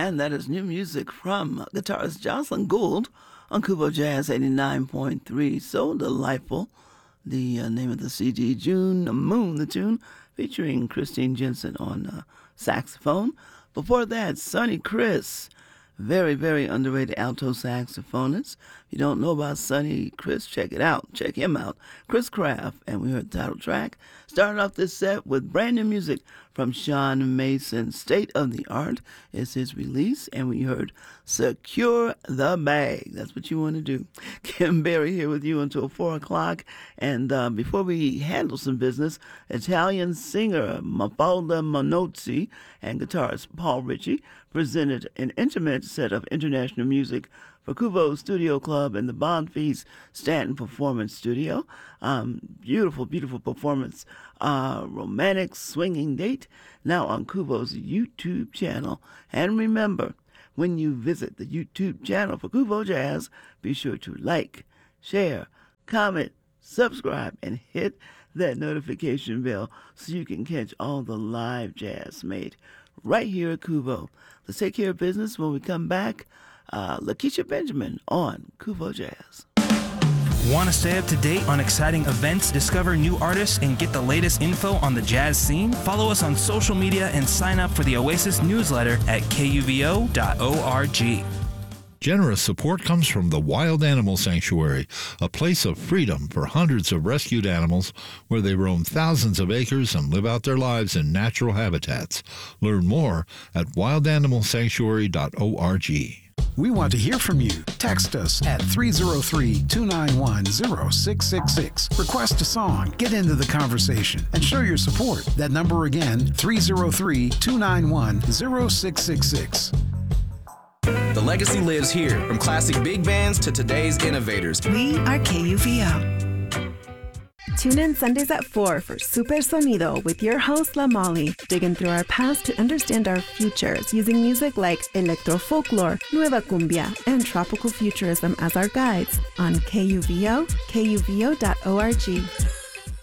And that is new music from guitarist Jocelyn Gould on Kubo Jazz 89.3. So delightful. The name of the CD, June Moon, the tune, featuring Christine Jensen on saxophone. Before that, Sonny Chris, very, very underrated alto saxophonist. If you don't know about Sonny Chris, check it out. Check him out. Chris Craft, and we heard the title track. Started off this set with brand new music from Sean Mason. State of the Art is his release, and we heard Secure the Bag. That's what you want to do. Kim Berry here with you until 4 o'clock. And before we handle some business, Italian singer Mafalda Manozzi and guitarist Paul Ritchie presented an intimate set of international music for Kubo's Studio Club and the Bonfils Stanton Performance Studio. Beautiful, beautiful performance. Romantic swinging date now on Kubo's YouTube channel. And remember, when you visit the YouTube channel for Kubo Jazz, be sure to like, share, comment, subscribe, and hit that notification bell so you can catch all the live jazz made right here at Kubo. Let's take care of business. When we come back, Lakeisha Benjamin on Kubo Jazz. Want to stay up to date on exciting events, discover new artists, and get the latest info on the jazz scene? Follow us on social media and sign up for the Oasis newsletter at kuvo.org. Generous support comes from the Wild Animal Sanctuary, a place of freedom for hundreds of rescued animals where they roam thousands of acres and live out their lives in natural habitats. Learn more at wildanimalsanctuary.org. We want to hear from you. Text us at 303-291-0666. Request a song, get into the conversation, and show your support. That number again, 303-291-0666. The legacy lives here, from classic big bands to today's innovators. We are KUVO. Tune in Sundays at 4 for Super Sonido with your host, La Molly, digging through our past to understand our futures using music like electro folklore, nueva cumbia, and tropical futurism as our guides on KUVO, kuvo.org.